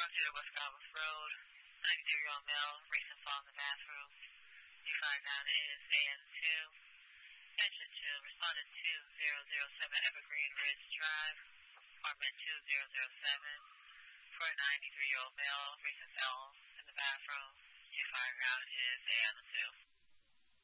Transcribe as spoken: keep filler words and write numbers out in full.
Crossroad West Calvert Road, ninety-three-year-old male, recent fall in the bathroom. You find down is A N two. Attention to respondent two zero zero seven Evergreen Ridge Drive, apartment two zero zero seven. For a ninety-three-year-old male, recent fell in the bathroom. You find down is A N two.